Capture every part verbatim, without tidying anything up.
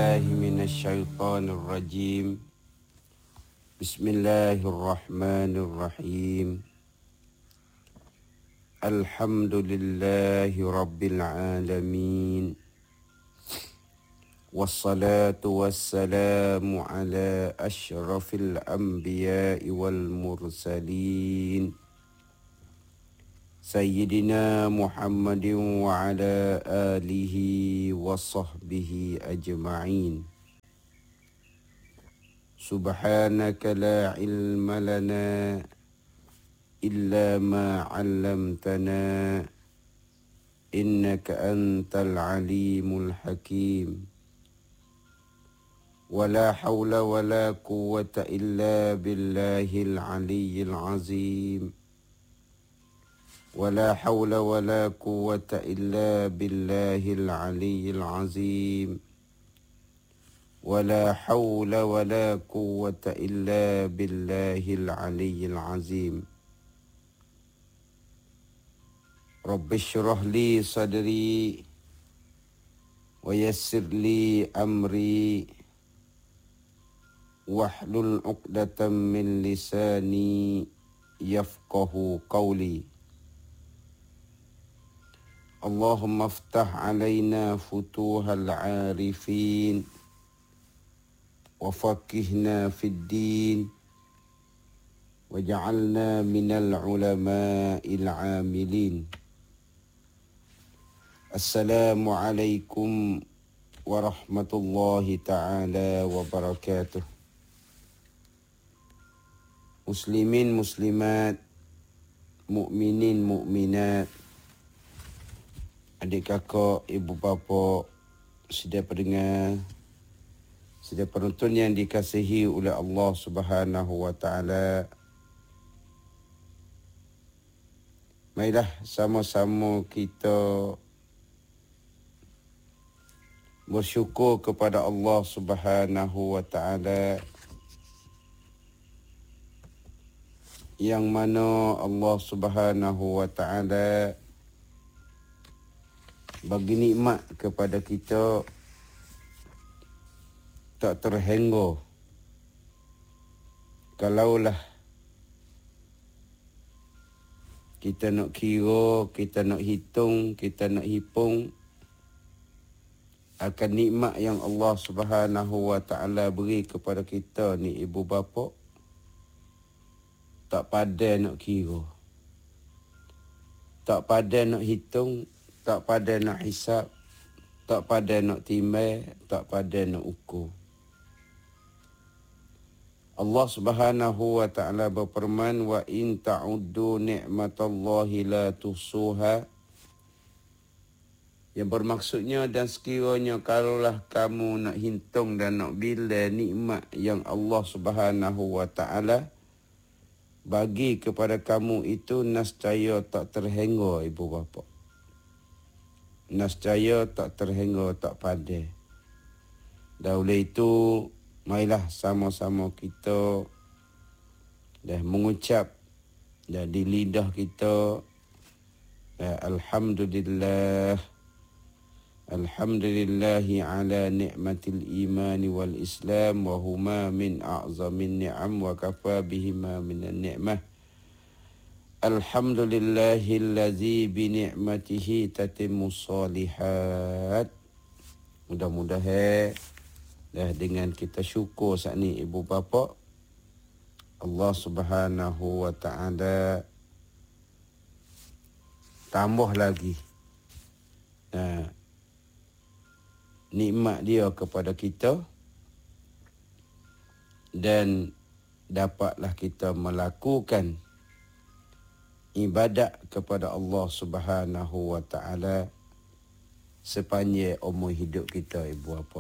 بالله من الشيطان الرجيم. بسم الله الرحمن الرحيم. الحمد لله رب العالمين، والصلاة والسلام على أشرف الأنبياء والمرسلين سيدنا محمد وعلى آله وصحبه أجمعين. سبحانك لا علم لنا إلا ما علمتنا إنك أنت العليم الحكيم. ولا حول ولا قوة إلا بالله العلي العظيم. ولا حول ولا قوة إلا بالله العلي العظيم. ولا حول ولا قوة إلا بالله العلي العظيم. رب اشرح لي صدري ويسر لي أمري واحلل عقدة من لساني يفقه قولي. اللهم افتح علينا فتوح العارفين وفقهنا في الدين وجعلنا من العلماء العاملين. السلام عليكم ورحمة الله تعالى وبركاته. Muslimin muslimat, mukminin mukminat, adik kakak, ibu bapa, sedia pendengar, sedia penonton yang dikasihi oleh Allah Subhanahu wa taala. Marilah sama-sama kita bersyukur kepada Allah Subhanahu wa taala yang mana Allah Subhanahu wa taala bagi nikmat kepada kita tak terhingga. Kalaulah kita nak kira, kita nak hitung, kita nak hipung akan nikmat yang Allah Subhanahu wa taala beri kepada kita ni ibu bapa, tak pandai nak kira, tak pandai nak hitung, tak pandai nak hisap, tak pandai nak timbang, tak pandai nak ukur. Allah Subhanahu wa taala berfirman, wa in ta'uddu ni'matallahi la tuhsuha. Yang bermaksudnya, dan sekiranya kalaulah kamu nak hitung dan nak bila nikmat yang Allah Subhanahu wa taala bagi kepada kamu itu, nescaya tak terhingga ibu bapa. Nescaya tak terhingga, tak pandai. Dan oleh itu, marilah sama-sama kita dah mengucap dan di lidah kita, Alhamdulillah, Alhamdulillahi ala ni'matil iman wal islam wa huma min a'zamin ni'am wa kafa bihima minan ni'mah. Alhamdulillahillazi bi ni'matihi tatimmu shalihat. Mudah-mudahan dah dengan kita syukur saat ni ibu bapa, Allah Subhanahu wa taala tambah lagi nah, nikmat dia kepada kita, dan dapatlah kita melakukan ibadat kepada Allah Subhanahu wa taala sepanjang umur hidup kita ibu bapa.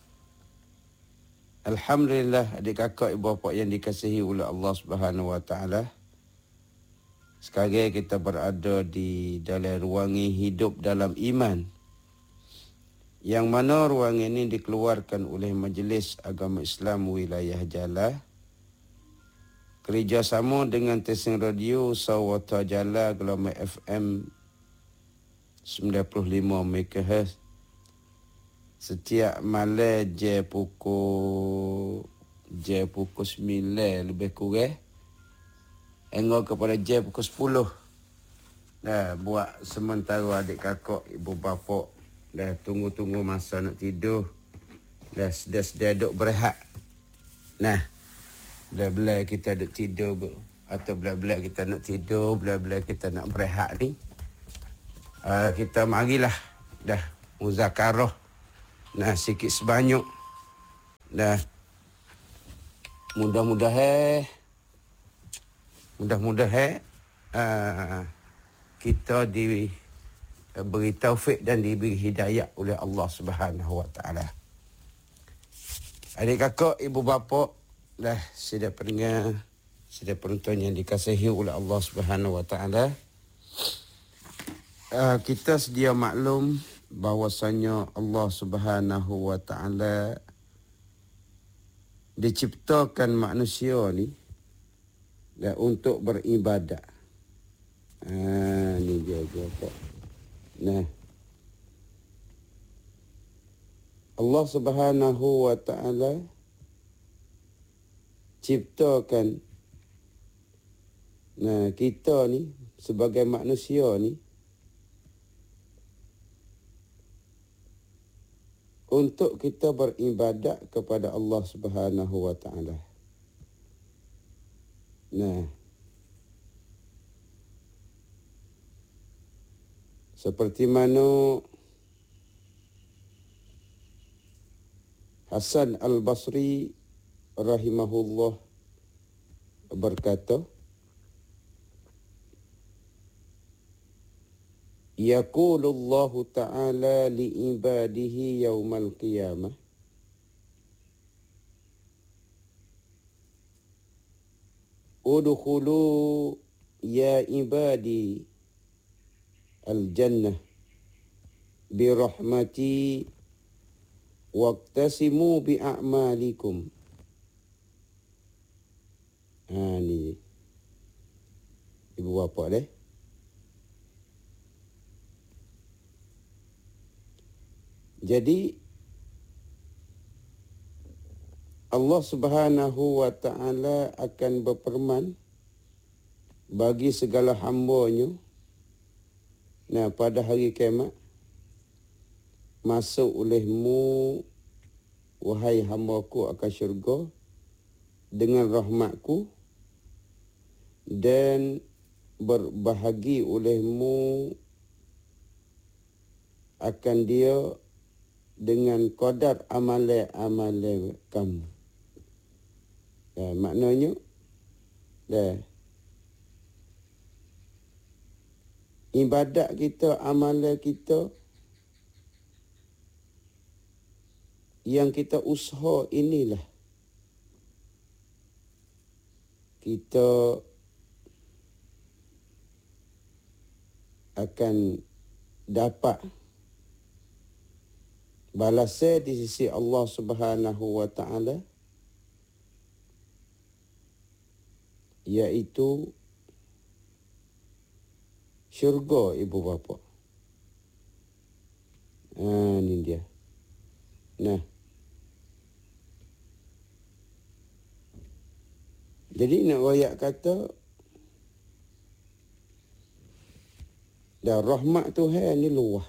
Alhamdulillah adik kakak ibu bapa yang dikasihi oleh Allah Subhanahu wa taala. Sekarang kita berada di dalam ruangan hidup dalam iman, yang mana ruang ini dikeluarkan oleh Majlis Agama Islam Wilayah Jalah kerjasama dengan stesen radio Sawata Jalah gelombang F M sembilan puluh lima megahertz Setiap malam je pukul je pukul sembilan lebih kurang. Hingga kepada je pukul sepuluh. Dah buat sementara adik kakak, ibu bapa dah tunggu-tunggu masa nak tidur. Dah sedia-sedia duduk berehat. Nah, bila-bila kita duduk tidur atau bila-bila kita nak tidur, bila-bila kita nak berehat ni, uh, kita marilah dah muzakarah. Nah, sikit sebanyak. Dah mudah-mudahan mudah-mudahan uh, kita diberi taufik dan diberi hidayah oleh Allah Subhanahu Wa Taala. Adik kakak, ibu bapa, dah sedia pendengar, sedia penonton yang dikasihi oleh Allah Subhanahu Wa Taala. Uh, kita sedia maklum bahwasanya Allah Subhanahu Wa Taala diciptakan manusia ni dan untuk beribadah. Ah, ni dia apa? Nah, Allah Subhanahu Wa Taala ciptakan nah kita ni sebagai manusia ni untuk kita beribadat kepada Allah Subhanahu Wa Taala. Nah, seperti mana Hasan Al-Basri rahimahullah berkata, yaqulu Allah Ta'ala li'ibadihi yawmal qiyamah udkhulu ya ibadi al-jannah birahmati waqtasimu bi'a'malikum. Ha, ni ibu bapa deh. Jadi Allah Subhanahu Wa Taala akan berfirman bagi segala hamba-Nya, nah pada hari kiamat, masuk olehmu wahai hamba-Ku akan syurga dengan rahmat-Ku, dan berbahagi olehmu akan dia dengan qadar amalan-amalan kamu. Ya, maknanya dah ibadat kita, amalan kita yang kita usaha inilah kita akan dapat balasan di sisi Allah Subhanahu Wa Taala, iaitu syurga, ibu bapa. Ha, ni dia. Nah, jadi nak royak kata dah rahmat Tuhan ni luas.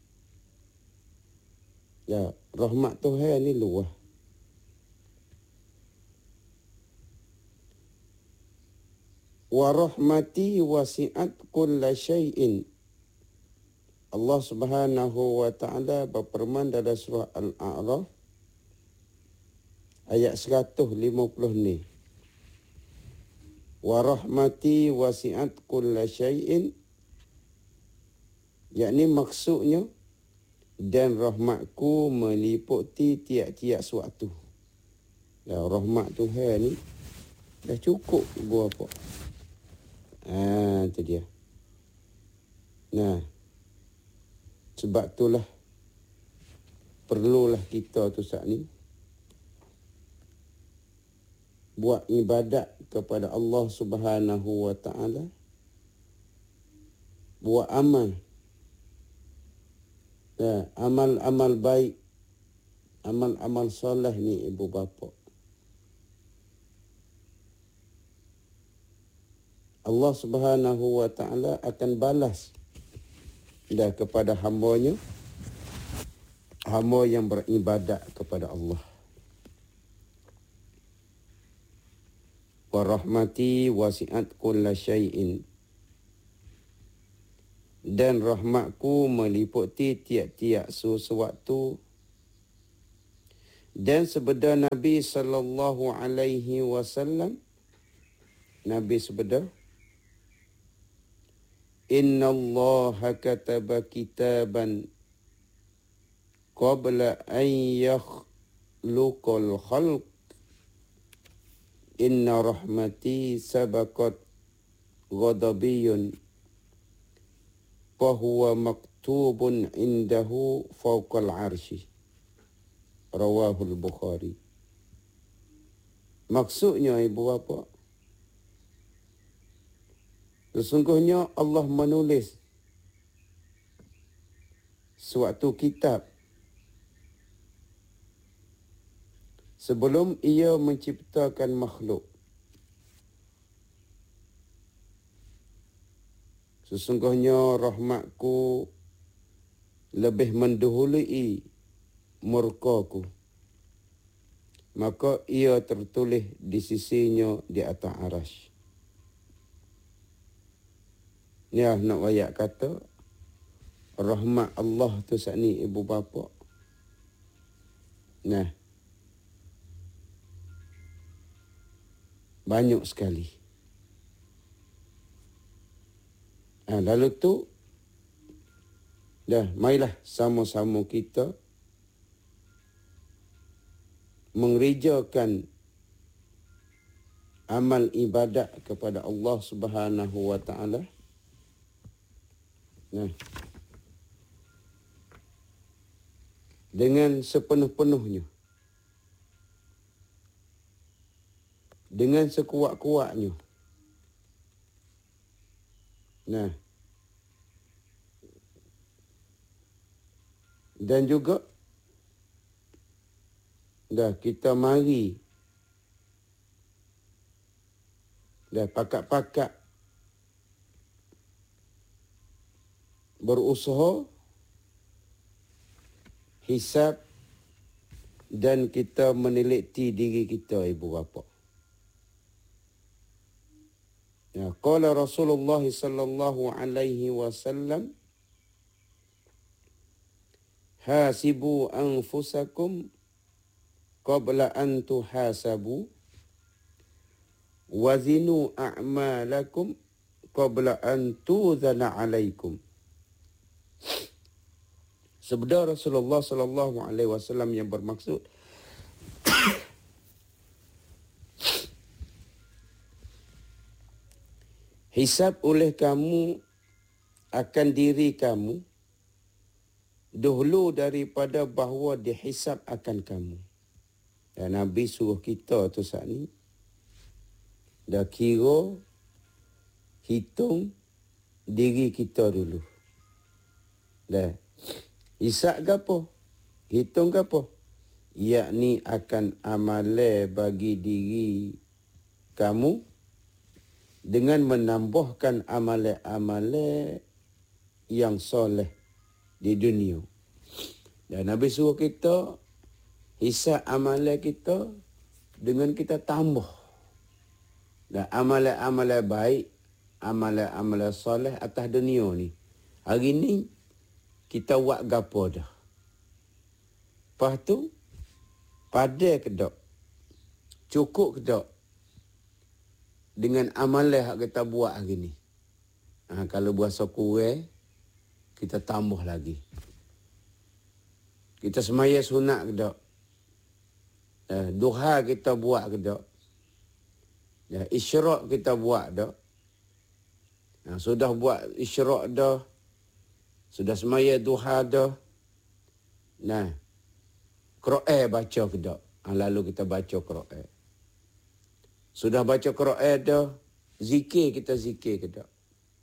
Ya, rahmat Tuhan ni luas. Wa rahmati wasi'at kulla syai'in. Allah Subhanahu Wa Taala berfirman dalam surah Al-A'raf ayat seratus lima puluh ni. Wa rahmati wasi'at kulla syai'in, yakni maksudnya dan rahmatku meliputi tiap-tiap suatu. Ya, rahmat Tuhan ni dah cukup ibu bapa. Ah, itu dia. Nah, sebab itulah perlulah kita tu saat ni buat ibadat kepada Allah Subhanahu Wa Taala, buat amal. Ya, amal-amal baik amal-amal soleh ni ibu bapa. Allah Subhanahu wa taala akan balas dah kepada hamba-Nya, hamba yang beribadat kepada Allah. Wa rahmati wasi'at kulla syai'in. Dan rahmatku meliputi tiap-tiap sesuatu. Dan sabda Nabi sallallahu alaihi wasallam, Nabi sabda, Inna Allah kataba kitaban qabla an yakhluqal khalq. Inna rahmati sabaqat ghadabiyun fahuwa maktubun indahu fawqal arshi. Rawahul Bukhari. Maksudnya ibu bapa, sesungguhnya Allah menulis suatu kitab sebelum ia menciptakan makhluk. Sesungguhnya rahmatku lebih mendahului murkaku. Maka ia tertulis di sisinya di atas arasy. Ni lah nak wayak kata, rahmat Allah tu saat ni ibu bapa. Nah, banyak sekali. Ha, lalu tu, dah, marilah sama-sama kita mengerjakan amal ibadat kepada Allah Subhanahu wa taala. Nah, dengan sepenuh-penuhnya. Dengan sekuat-kuatnya. Nah. Dan juga dah kita mari dah pakat-pakat berusaha hisab dan kita meneliti diri kita ibu bapa. Ya, qala Rasulullah sallallahu alaihi wasallam, hasibu anfusakum qabla an tuhasabu wazinu a'malakum qabla an tuzana alaikum. Sabda Rasulullah sallallahu alaihi wasallam yang bermaksud hisab oleh kamu akan diri kamu dahulu daripada bahawa dihisab akan kamu. Dan Nabi suruh kita tu saat ni dah kira hitung diri kita dulu. Dah hisab ke apa? Hitung ke apa? Yakni akan amalan bagi diri kamu dengan menambahkan amalan-amalan yang soleh di dunia. Dan Nabi suruh kita hisab amalan kita dengan kita tambah. Dan amalan-amalan baik, amalan-amalan soleh atas dunia ni. Hari ni kita buat gapo dah. Lepas tu pada ke tak? Cukup ke tak? Dengan amalan yang kita buat hari ni. Ha, kalau puasa kurang, kita tambah lagi. Kita semaya sunat ke tak? Eh, duha kita buat ke tak? Ya, isyraq kita buat tak? Ha, sudah buat isyraq dah. Sudah semaya duha dah. Nah, Quran baca ke tak? Ha, lalu kita baca Quran. Sudah baca Quran dah, zikir kita zikir ke tak?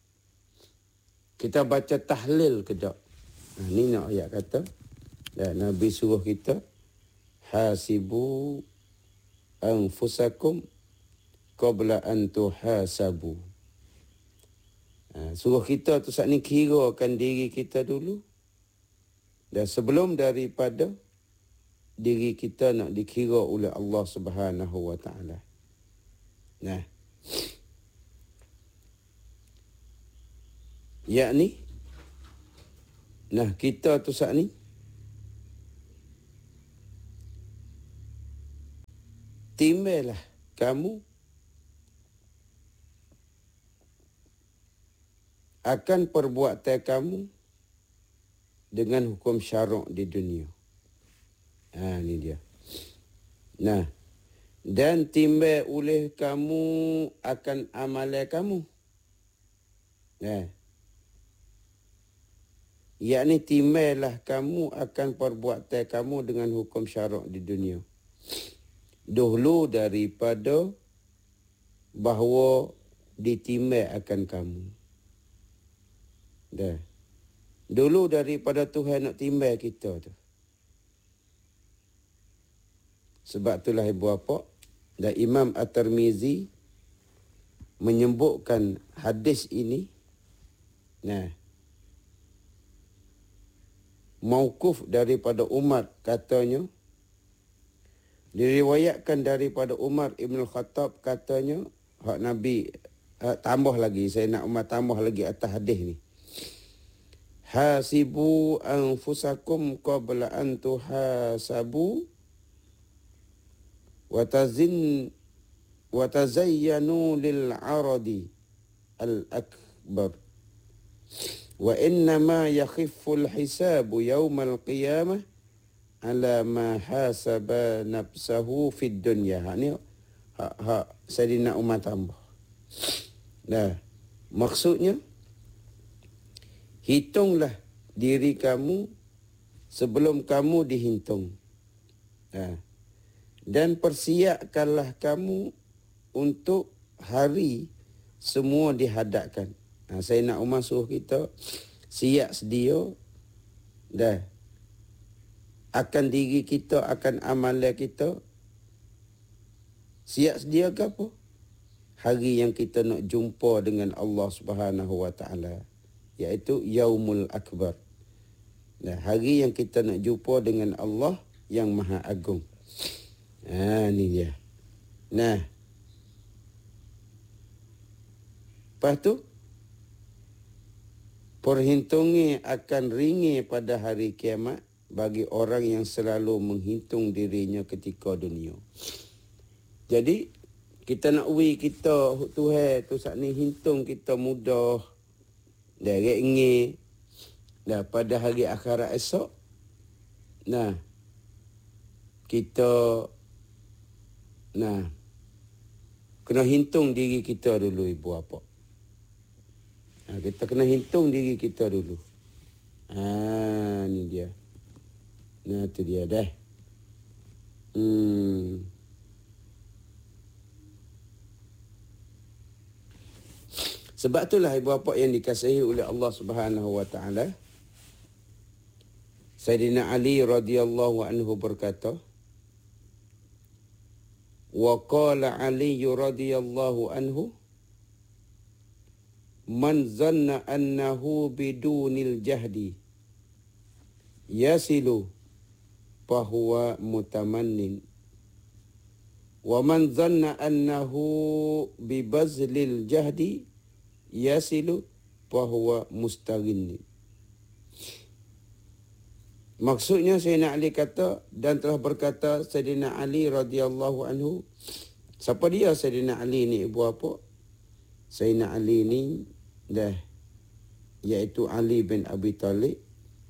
Kita baca tahlil ke tak? Nah, ni nak ayat kata. Dan Nabi suruh kita hasibu anfusakum qabla an tuhasabu. Ha, suruh kita tu saat ni kirakan diri kita dulu. Dan sebelum daripada diri kita nak dikira oleh Allah Subhanahu wa taala. Nah. Yakni nah kita tu saat ni timbailah kamu akan perbuatan kamu dengan hukum syarak di dunia. Ha, ni dia. Nah, dan timbal oleh kamu akan amalan kamu. Nah. Yakni timbailah kamu akan perbuatan kamu dengan hukum syarak di dunia. Dahulu daripada bahawa ditimbal akan kamu. Dah. Dulu daripada Tuhan nak timbal kita tu. Sebab itulah ibu bapa dan Imam At-Tirmizi menyebutkan hadis ini. Nah. Mauquf daripada Umar katanya. Diriwayatkan daripada Umar Ibn Khattab katanya. Hak Nabi uh, tambah lagi. Saya nak Umar tambah lagi atas hadis ni. Hasibu anfusakum qabla an tuhasabu wa tazin wa tazayyanu lil aradi al akbar wa innama yakhiffu al hisabu yawm al qiyamah ala ma hasaba nafsahu fid dunya. Ha ni ha, ha Sayyidina Umar tambah. Nah, maksudnya hitunglah diri kamu sebelum kamu dihitung. Ha. Dan persiapkanlah kamu untuk hari semua dihadapkan. Ha, saya nak Umar suruh kita siap sedia dah akan diri kita, akan amalan kita. Siap sedia ke apa? Hari yang kita nak jumpa dengan Allah Subhanahu wa taala, iaitu Yaumul Akbar. Nah, hari yang kita nak jumpa dengan Allah yang Maha Agung. Ha, ni dia. Nah. Lepas tu, perhitungan akan ringi pada hari kiamat bagi orang yang selalu menghitung dirinya ketika dunia. Jadi, kita nak wi kita Tuhan tu saat ni hitung kita mudah. Dah rengi. Dah pada hari akhirat esok. Nah. Kita nah kena hitung diri kita dulu ibu bapa. Nah, kita kena hitung diri kita dulu. Ah, ni dia. Nah, tu dia dah. Hmm. Sebab itulah ibu bapa yang dikasihi oleh Allah Subhanahu wa taala. Sayyidina Ali radhiyallahu anhu berkata, wa qala Ali radhiyallahu anhu, man zanna annahu bidunil jahdi yasilu fahuwa mutamannin wa man zanna annahu bibazlil jahdi yasilu fahuwa mustaghinnin. Maksudnya Sayyidina Ali kata, dan telah berkata Sayyidina Ali radhiyallahu anhu. Siapa dia Sayyidina Ali ni ibu apa? Sayyidina Ali ni dah, iaitu Ali bin Abi Talib,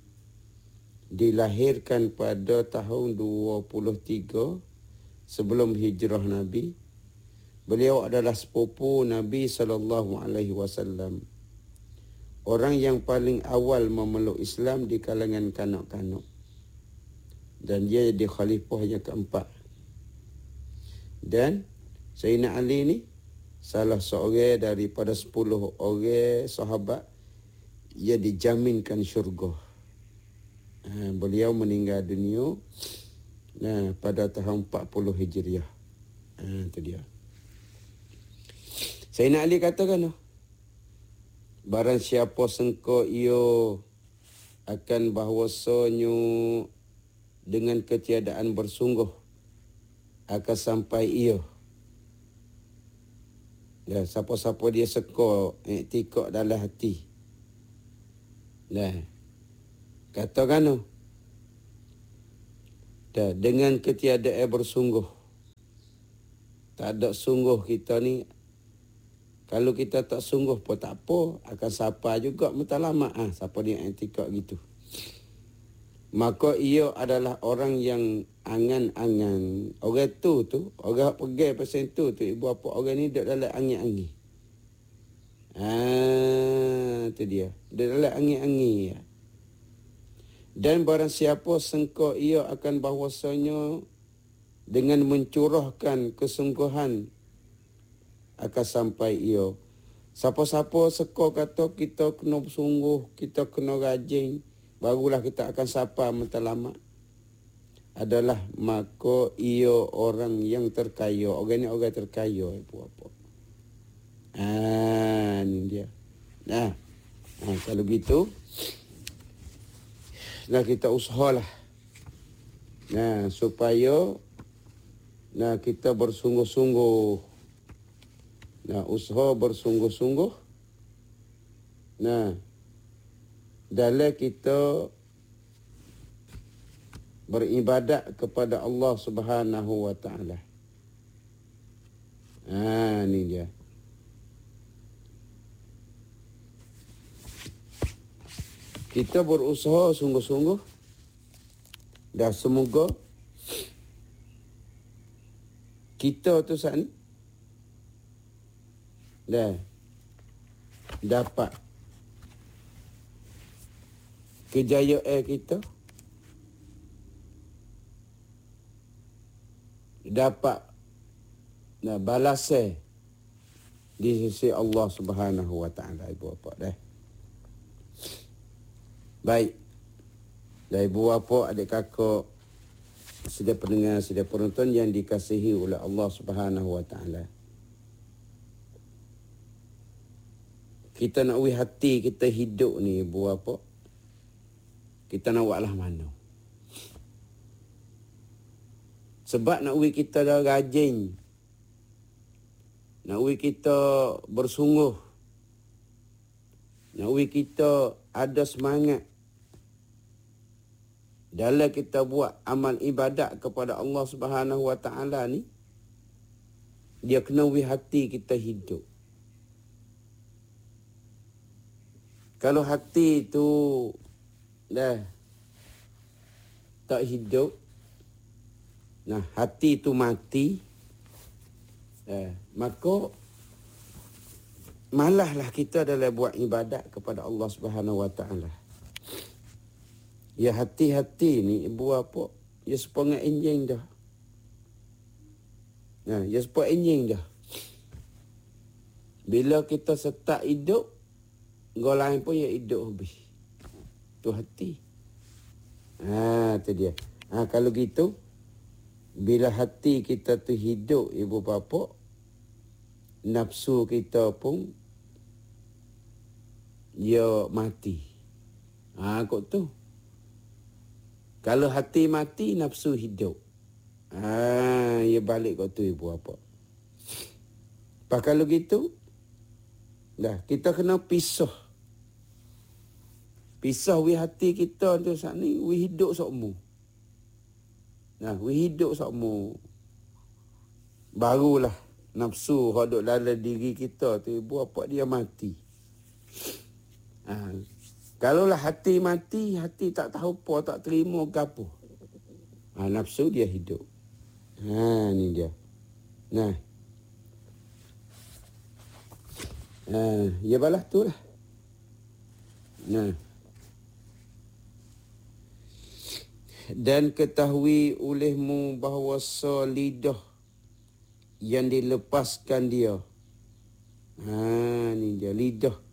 dilahirkan pada tahun dua puluh tiga sebelum hijrah Nabi. Beliau adalah sepupu Nabi sallallahu alaihi wasallam. Orang yang paling awal memeluk Islam di kalangan kanak-kanak. Dan dia jadi khalifah yang keempat. Dan Sayyidina Ali ni salah seorang daripada sepuluh orang sahabat yang dijaminkan syurga. Ha, beliau meninggal dunia Nah, pada tahun empat puluh Hijriah. Ha, itu dia. Sayyidina Ali katakan, barang siapa sengko iyo akan bahawasanya dengan ketiadaan bersungguh akan sampai iyo. Ya, siapa-siapa dia seko iktikad dalam hati. Nah, katakan tu. Dah, dengan ketiadaan bersungguh. Tak ada sungguh kita ni. Kalau kita tak sungguh pun tak apa. Akan siapa juga mentalamak. Ah, siapa dia iktikad gitu. Maka ia adalah orang yang angan-angan. Orang tu tu. Orang pergi pasal tu tu. Ibu apa orang ni duduk dalam angin-angin. Ah, tu dia. Duduk dalam angin-angin ya. Dan barang siapa sengko ia akan bahwasanya dengan mencurahkan kesungguhan akan sampai ia. Siapa-siapa seko kata kita kena bersungguh, kita kena rajin, barulah kita akan sapa mentalamak. Adalah maka ia orang yang terkaya. Orang ni orang terkaya ibu apa. Ah, ni dia. Nah, nah kalau gitu nah kita usahalah. Nah, supaya nah kita bersungguh-sungguh. Nah, usaha bersungguh-sungguh. Nah, dalam kita beribadat kepada Allah Subhanahu wa taala. Ah, ni dia. Kita berusaha sungguh-sungguh. Dan semoga kita tu saat ni dah dapat kejayaan kita, dapat nah, balasan di sisi Allah Subhanahu wa taala ibu bapa dah. Baik. Dan ibu bapa, adik kakak, sedia pendengar, sedia penonton yang dikasihi oleh Allah Subhanahu wa taala. Kita nak uih hati kita hidup ni ibu bapa. Kita nak buatlah mana? Sebab nak uih kita dah rajin. Nak uih kita bersungguh. Nak uih kita ada semangat. Dalam kita buat amal ibadat kepada Allah Subhanahu wa taala ni, dia kena uih hati kita hidup. Kalau hati tu dah tak hidup, nah hati tu mati, eh, maka malahlah kita dalam buat ibadat kepada Allah Subhanahu wa taala. Ya hati-hati ni ibu apa? Ya sepengah enjing dah. Nah, ya sepengah enjing dah. Bila kita setak hidup, gol lain pun ya hidup habis. Tu hati. Ha, tu dia. Ha, kalau gitu, bila hati kita tu hidup ibu bapa, nafsu kita pun ya mati. Ha, kok tu. Kalau hati mati, nafsu hidup. Ah, ia balik kau tu ibu apa. Pak kalau gitu, dah kita kena pisah. Pisah wi hati kita tu saat ni, wi hidup sokmu. Nah, wi hidup sokmu. Barulah nafsu hodok dalam diri kita tu ibu apa dia mati. Ah, kalaulah hati mati, hati tak tahu apa, tak terima ke apa. Ha, nafsu dia hidup. Ha, ni dia. Nah. Ha, ya balas tu lah. Nah. Dan ketahui olehmu bahawa lidah yang dilepaskan dia. Ha, ni dia lidah.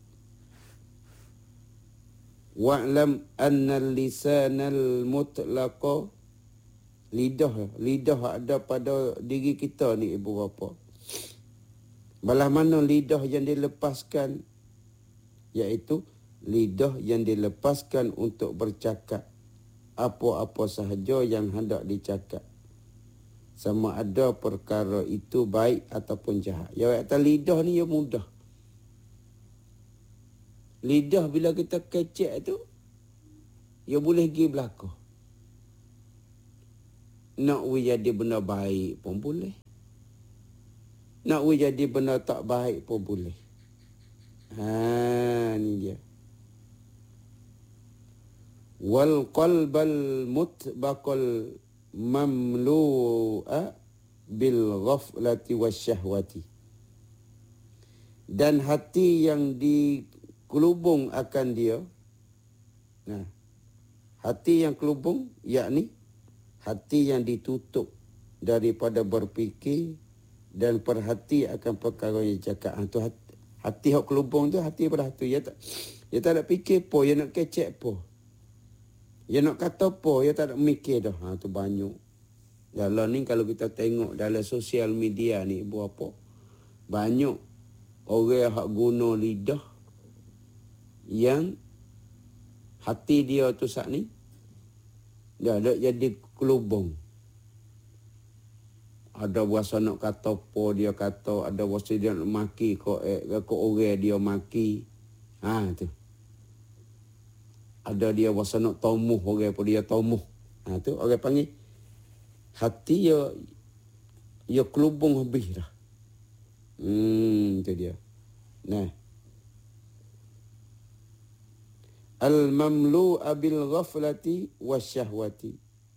Wa'lam anna al-lisanal mutlaqa Lidah, lidah ada pada diri kita ni ibu bapa. Balah mana lidah yang dilepaskan, iaitu lidah yang dilepaskan untuk bercakap apa-apa sahaja yang hendak dicakap. Sama ada perkara itu baik ataupun jahat. Ya, kata lidah ni ya mudah. Lidah bila kita kecek tu, ya boleh pergi belakang. Nak we jadi benda baik pun boleh. Nak we jadi benda tak baik pun boleh. Ha, ni dia. Wal qalbal mutbaqal mamlu'a bil ghaflati wasyahwati. Dan hati yang dikelubung akan dia. Nah, hati yang kelubung yakni hati yang ditutup daripada berfikir dan perhati akan perkara yang cakap. Itu hati, hati yang kelubung tu hati pada hati. Dia tak, dia tak ada fikir apa, dia nak kecek apa. Dia nak kata apa, dia tak ada mikir dah. Ha, tu banyak. Dalam ni kalau kita tengok dalam sosial media ni, buat apa? Banyak orang yang guna lidah yang hati dia tu saat ni dah ada jadi kelubung. Ada bahasa nak kata apa dia kata, ada bahasa dia nak maki kau eh, kau orang dia maki. Ha tu. Ada dia bahasa nak tomuh orang apa dia tomuh. Ha tu orang panggil hati ya ya kelubung habis dah. Hmm tu dia. Nah. Al-mamlu'a bil ghaflati wasyahwati.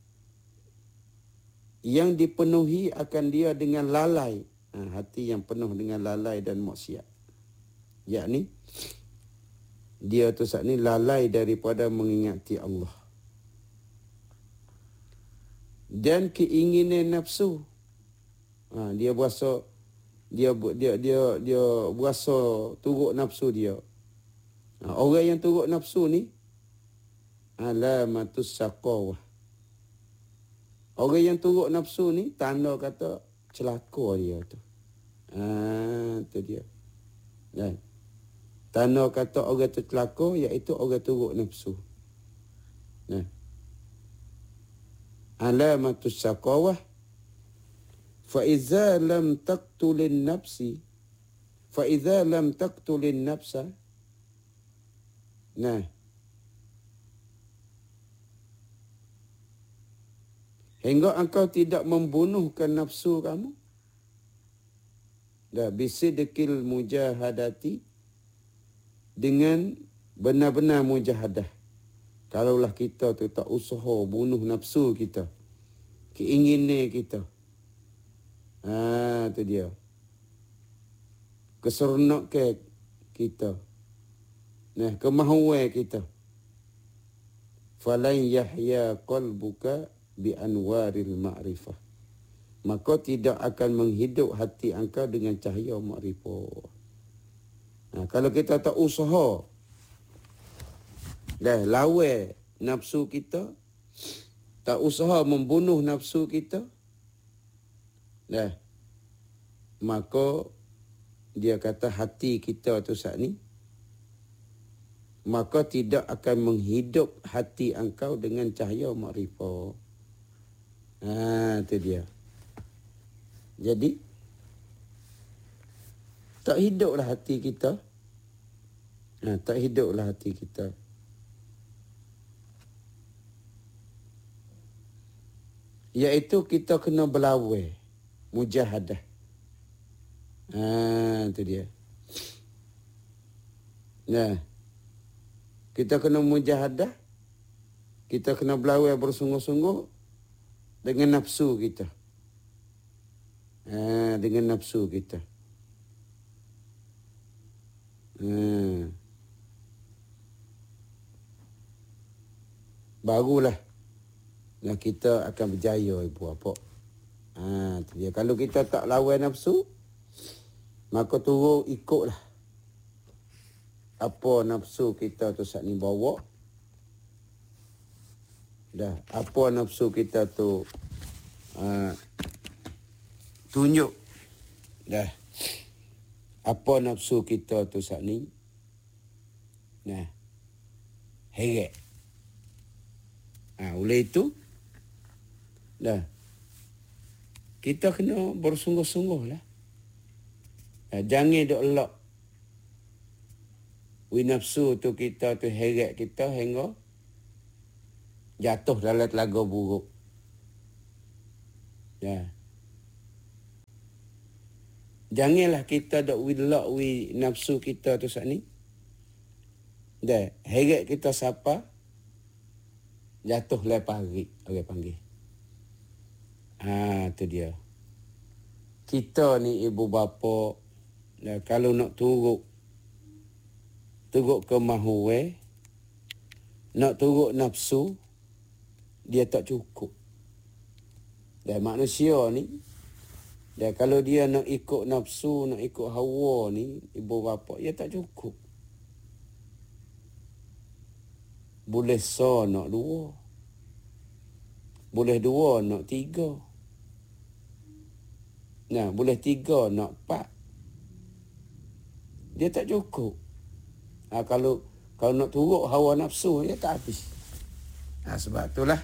Yang dipenuhi akan dia dengan lalai. Ha, hati yang penuh dengan lalai dan maksiat. Yakni, dia tu saat ni lalai daripada mengingati Allah. Dan keinginan nafsu. Ha, dia berasa, dia, dia, dia, dia berasa turut nafsu dia. Ha, orang yang turut nafsu ni alamatus saqawah. Orang yang turut nafsu ni tanda kata celaka dia tu. Ah, ha, tu dia. Kan? Tanda kata orang tu celaka iaitu orang turut nafsu. Nah. Alamatus saqawah fa iza lam taqtulin nafsi fa iza lam taqtulin nafsa. Nah. Hingga engkau tidak membunuhkan nafsu kamu. Dah bisidqil mujahadati, dengan benar-benar mujahadah. Kalaulah kita tu tak usaha bunuh nafsu kita, keinginan kita. Ah, tu dia. Keseronokan kita. Nah, kemahuan kita. Falan yahya qalbuka bi anwaril ma'rifah. Maka tidak akan menghidup hati engkau dengan cahaya makrifah. Nah, kalau kita tak usaha dah lawan nafsu kita, tak usaha membunuh nafsu kita, dah, maka dia kata hati kita tu saat ni, maka tidak akan menghidup hati engkau dengan cahaya makrifah. Ha, tu dia. Jadi, tak hiduplah hati kita. Ha, tak hiduplah hati kita. Iaitu kita kena berlawan, mujahadah. Ha, tu dia. Nah, kita kena mujahadah, kita kena berlawan bersungguh-sungguh dengan nafsu kita. Ha, dengan nafsu kita. Ha. Barulah nah kita akan berjaya ibu bapa. Ha, tu dia. Kalau kita tak lawan nafsu, maka turut ikutlah apa nafsu kita tu saat ni bawa. Dah, apa nafsu kita tu uh, tunjuk dah apa nafsu kita tu saat ni. Nah, heret. Ha, oleh itu, dah, kita kena bersungguh-sungguh lah. Ha, jangan duk elak. Wi nafsu tu kita tu heret kita hingga jatuh dalam telaga buruk. Ya. Janganlah kita duk wi elak wi nafsu kita tu saat ni. Dah, heret kita siapa? Jatuh lepas hari, orang panggil. Ha, tu dia. Kita ni ibu bapa, dah, kalau nak turut, turut ke mahuwe, nak turut nafsu, dia tak cukup. Dan manusia ni, dan kalau dia nak ikut nafsu, nak ikut hawa ni, ibu bapa, dia tak cukup. Boleh so nak dua. Boleh dua nak tiga. Nah, boleh tiga nak empat. Dia tak cukup. Ha, kalau kalau nak turut hawa nafsu, dia tak habis. Ha, sebab itulah,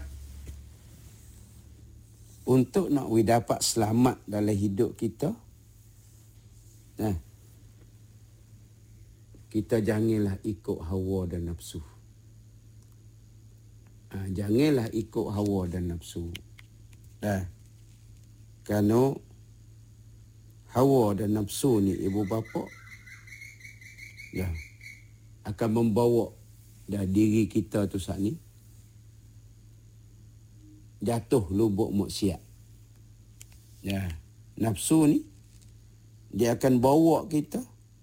untuk nak we dapat selamat dalam hidup kita, nah, kita janganlah ikut hawa dan nafsu. Ha, janganlah ikut hawa dan nafsu. Dah. Kerana hawa dan nafsu ni ibu bapa, ya, akan membawa dah diri kita tu saat ni jatuh lubuk maksiat. Ya, nafsu ni dia akan bawa kita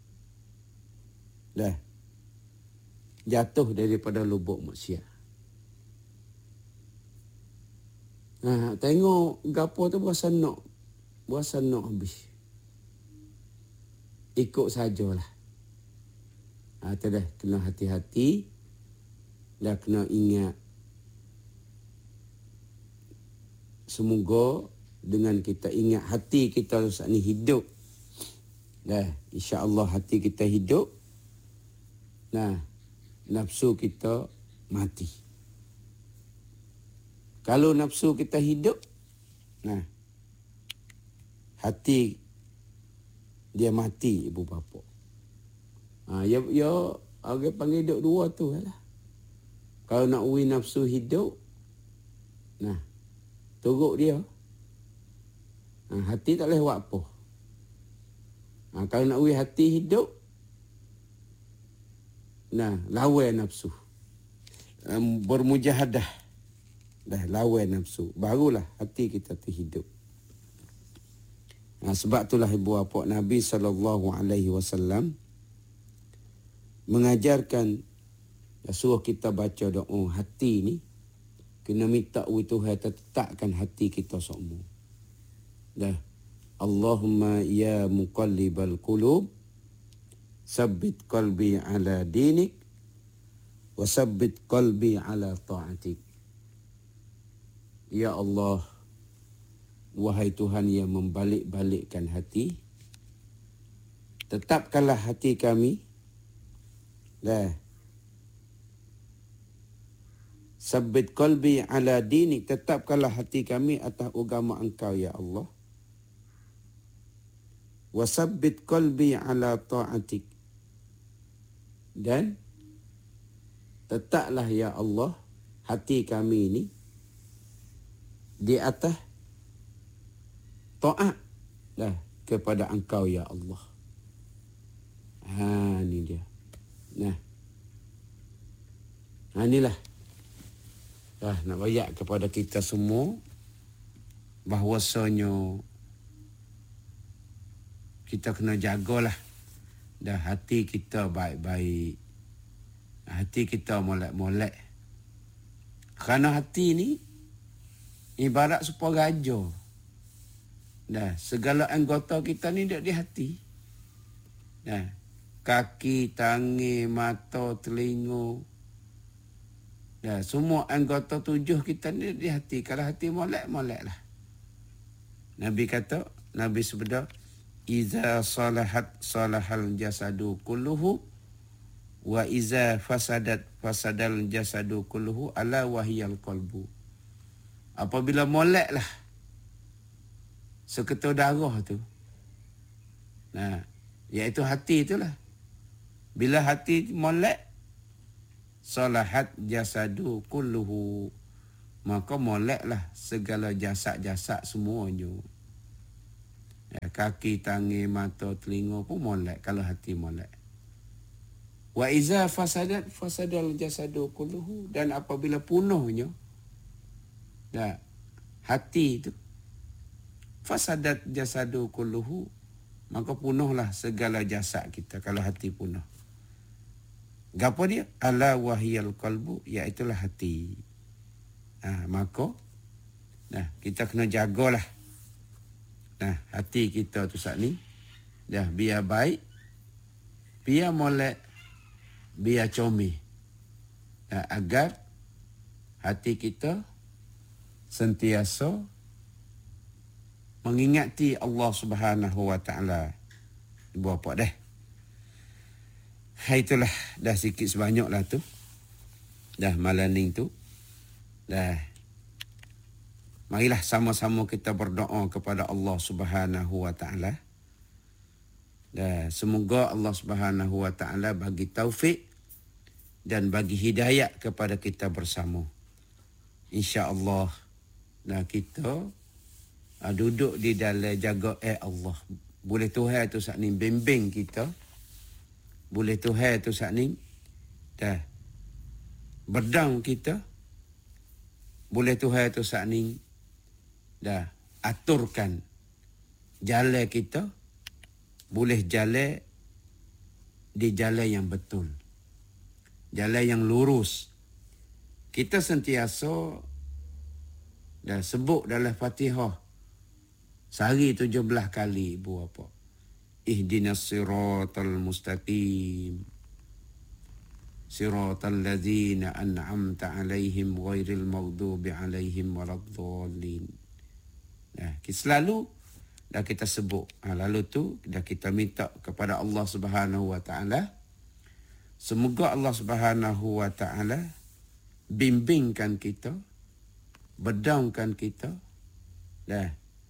dah jatuh daripada lubuk maksiat. Ha, tengok gapo tu berasa nak. Berasa nak habis. Ikut sajalah. Ha, tu dah kena hati-hati. Dah kena ingat. Semoga dengan kita ingat hati kita saat ni hidup. Dah, insya-Allah hati kita hidup. Nah, nafsu kita mati. Kalau nafsu kita hidup, nah, hati dia mati ibu bapa. Ha, ya, ya, orang panggil hidup dua tu lah. Kalau nak uwi nafsu hidup, nah, turut dia. Ha, hati tak boleh buat apa. Ha, kalau nak uwi hati hidup, nah, lawan nafsu. Um, bermujahadah. Dah lawan nafsu. Barulah hati kita terhidup. Nah, sebab itulah ibu bapa Nabi sallallahu alaihi wasallam mengajarkan, suruh kita baca doa hati ni. Kena minta wi Tuhan tetapkan hati kita semua. Dah. Allahumma ya muqallibal qulub, sabbit qalbi ala dinik, wa sabbit qalbi ala ta'atik. Ya Allah, wahai Tuhan yang membalik-balikkan hati, tetapkanlah hati kami. Dah. Sabbit qalbi ala dinik, tetapkanlah hati kami atas agama Engkau ya Allah. Wa sabbit qalbi ala ta'atik. Dan tetaplah ya Allah hati kami ini di atas taat dah kepada Engkau ya Allah. Ha, ni dia. Nah. Ha, inilah. Dah nak bayak kepada kita semua bahwasanya kita kena jagalah dah hati kita baik-baik. Hati kita molek-molek. Kerana hati ni ibarat supaya raja. Dah, segala anggota kita ni dia di hati. Dah, kaki, tangan, mata, telinga. Dah, semua anggota tujuh kita ni di hati. Kalau hati molek, molek lah. Nabi kata, Nabi sebeda, iza salahat salahal jasadu kulluhu wa iza fasadat fasadal jasadu kulluhu ala wahiyal qalbu. Apabila moleklah seketul darah tu, nah, iaitu hati itulah. Bila hati molek, salahat jasadu kulluhu, maka moleklah segala jasad-jasad semuanya. Ya, kaki, tangan, mata, telinga pun molek kalau hati molek. Wa iza fasadat fasadal jasadu kulluhu, dan apabila punahnya dah hati itu, fasadat jasadu kulluhu, maka punahlah segala jasad kita kalau hati punah. Gapo dia? Ala wahiyal qalbu, iaitulah hati. Ha, maka nah, kita kena jagalah. Nah, hati kita tu saat ni dah biar baik, biar molek, biar comel. Nah, agar hati kita sentiasa mengingati Allah Subhanahu wa taala. Ibu apa dah? Hai, itulah dah sikit sebanyaklah tu. Dah malaning tu. Dah. Marilah sama-sama kita berdoa kepada Allah Subhanahu wa taala. Dan semoga Allah Subhanahu wa taala bagi taufik dan bagi hidayah kepada kita bersama. Insya-Allah. Dan kita uh, duduk di dalam jaga eh Allah. Boleh Tuhan tu saat ni bimbing kita. Boleh Tuhan tu saat ni dah berdang kita. Boleh Tuhan tu saat ni dah aturkan jalan kita, boleh jalan di jalan yang betul, jalan yang lurus. Kita sentiasa dah sebut dalam Fatihah sehari tujuh belas kali, ibu apa, ihdinas siratal mustaqim, siratal ladzina an'amta alaihim ghairil maghdubi alaihim waladdallin. Nah, kita selalu dah kita sebut. Ha, lalu tu dah kita minta kepada Allah Subhanahu wa taala, semoga Allah Subhanahu wa taala bimbingkan kita, berdaunkan kita dah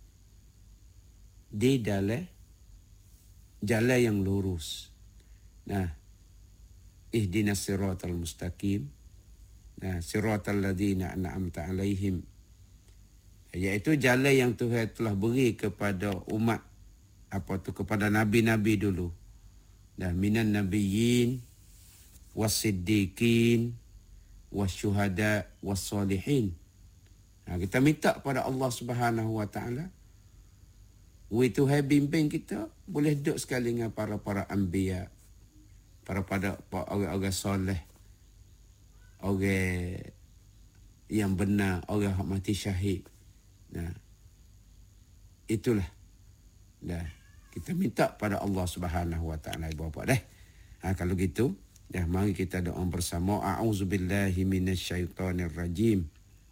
di dalam jalan yang lurus. Nah, ihdinas siratal mustaqim. Nah, siratal ladzina an'amta alaihim, iaitu jalan yang Tuhan telah beri kepada umat apa tu, kepada nabi-nabi dulu. Dan minan nabiyyin was-siddiqin wasyuhada was-solihin. Nah, kita minta pada Allah Subhanahu wa taala, we Tuhan bimbing kita boleh duduk sekali dengan para-para anbiya, para-para orang-orang soleh, orang yang benar, orang yang mati syahid. Nah, itulah dah kita minta pada Allah Subhanahu wa taala, ibu bapa dah. Ha, kalau gitu, dah mari kita doa bersama. A'udzubillahi minasyaitonir rajim.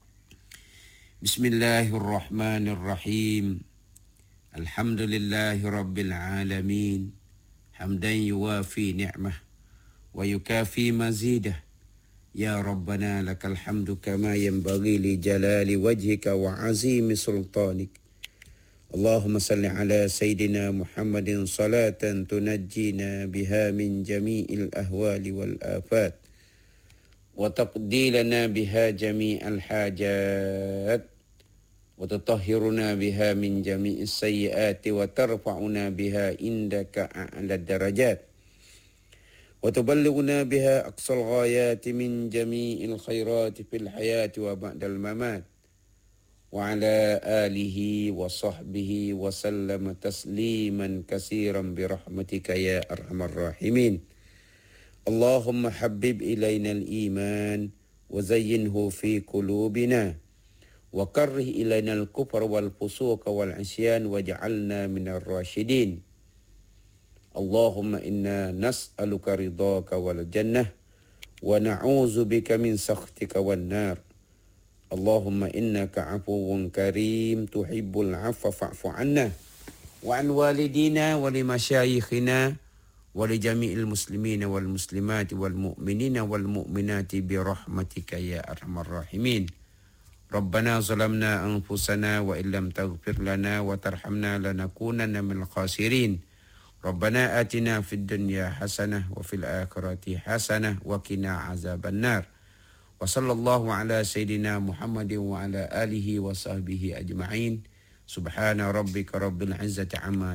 Bismillahirrahmanirrahim. Alhamdulillahirabbil alamin. Hamdan yuwafi ni'mah wa yukafi mazidah. Ya Rabbana lakal hamdu kama yanbaghi li jalali wajhika wa azimi sultanik. Allahumma salli ala Sayyidina Muhammadin salatan tunajjina biha min jami'il ahwali wal afat wa taqdi lana biha jami'al hajat wa tutahhiruna biha min jami'is sayyiati wa tarfa'una biha indaka a'la darajat وتبلغنا بها أقصى الغايات من جميع الخيرات في الحياة وبعد الممات وعلى آله وصحبه وسلم تسليما كثيرا برحمتك يا أرحم الراحمين. اللهم حبب إلينا الإيمان وزينه في قلوبنا وكره إلينا الكفر والفسوق والعصيان واجعلنا من الراشدين. Allahumma inna nas'aluka ridhaka wal jannah wa na'udzu bika min sakhtika wan nar. Allahumma innaka afuwun karim tuhibbul afwa fa'fu anna wa an walidina wa li masyayikhina wa li jami'il muslimina wal muslimati wal mu'minina wal mu'minati bi rahmatika ya arhamar rahimin. Rabbana zalamna anfusana wa illam taghfir lana wa tarhamna lanakunanna minal khasirin. Rabbana atina fid dunya hasanah wa fil akhirati hasanah wa qina azaban nar. Wa sallallahu ala sayyidina Muhammadin wa ala alihi wa sahbihi ajma'in. Subhana rabbika rabbil izzati amma